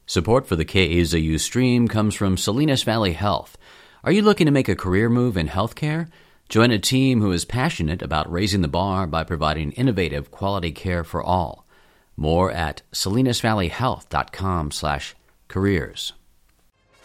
Support for the KAZU stream comes from Salinas Valley Health. Are you looking to make a career move in healthcare? Join a team who is passionate about raising the bar by providing innovative quality care for all. More at salinasvalleyhealth.com/careers.